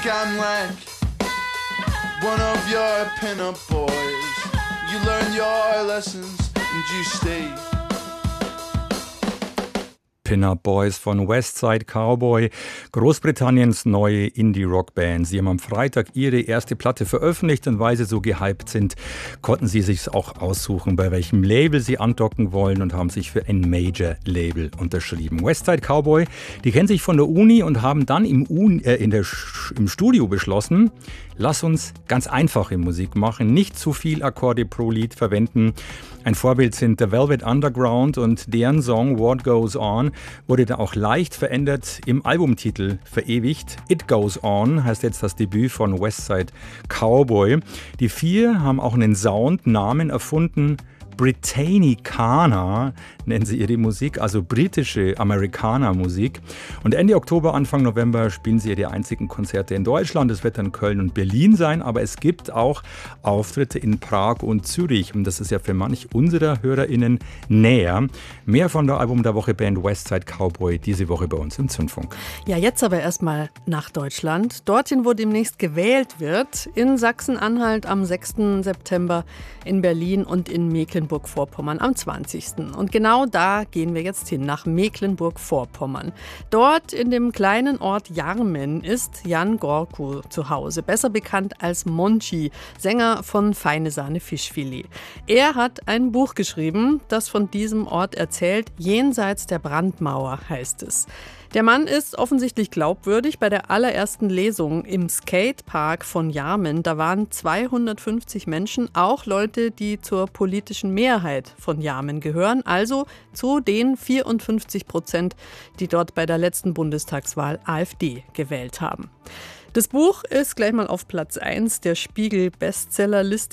I'm like one of your pin-up boys. You learn your lessons and you stay. Pin-Up Boys von Westside Cowboy, Großbritanniens neue Indie-Rock-Band. Sie haben am Freitag ihre erste Platte veröffentlicht und weil sie so gehypt sind, konnten sie sich auch aussuchen, bei welchem Label sie andocken wollen und haben sich für ein Major-Label unterschrieben. Westside Cowboy, die kennen sich von der Uni und haben dann im Studio beschlossen, lass uns ganz einfache Musik machen, nicht zu viel Akkorde pro Lied verwenden. Ein Vorbild sind The Velvet Underground und deren Song What Goes On wurde dann auch leicht verändert im Albumtitel verewigt. It Goes On heißt jetzt das Debüt von Westside Cowboy. Die vier haben auch einen Soundnamen erfunden. Britannicana nennen sie ihre Musik, also britische Amerikaner-Musik. Und Ende Oktober, Anfang November spielen sie ihre einzigen Konzerte in Deutschland. Es wird dann Köln und Berlin sein, aber es gibt auch Auftritte in Prag und Zürich. Und das ist ja für manch unserer HörerInnen näher. Mehr von der Album der Woche Band Westside Cowboy diese Woche bei uns im Zündfunk. Ja, jetzt aber erstmal nach Deutschland. Dorthin, wo demnächst gewählt wird. In Sachsen-Anhalt am 6. September, in Berlin und in Mecklenburg-Vorpommern am 20. Und genau da gehen wir jetzt hin, nach Mecklenburg-Vorpommern. Dort in dem kleinen Ort Jarmen ist Jan Gorku zu Hause, besser bekannt als Monchi, Sänger von Feine Sahne Fischfilet. Er hat ein Buch geschrieben, das von diesem Ort erzählt, Jenseits der Brandmauer heißt es. Der Mann ist offensichtlich glaubwürdig. Bei der allerersten Lesung im Skatepark von Jarmen, da waren 250 Menschen, auch Leute, die zur politischen Mehrheit von Jarmen gehören, also zu den 54%, die dort bei der letzten Bundestagswahl AfD gewählt haben. Das Buch ist gleich mal auf Platz 1 der Spiegel-Bestsellerliste